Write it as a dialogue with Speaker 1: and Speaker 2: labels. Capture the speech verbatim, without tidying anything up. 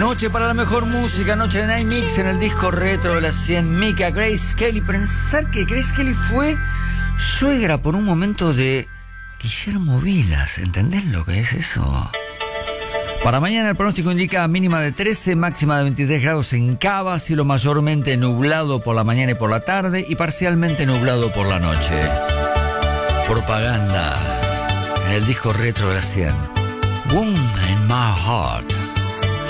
Speaker 1: Noche para la mejor música, noche de Night Mix en el disco retro de las cien. Mika, Grace Kelly. Pensar que Grace Kelly fue suegra por un momento de Guillermo Vilas. ¿Entendés lo que es eso? Para mañana el pronóstico indica mínima de trece, máxima de veintitrés grados en Cava, cielo mayormente nublado por la mañana y por la tarde y parcialmente nublado por la noche. Propaganda en el disco retro de las cien. Wound in my heart.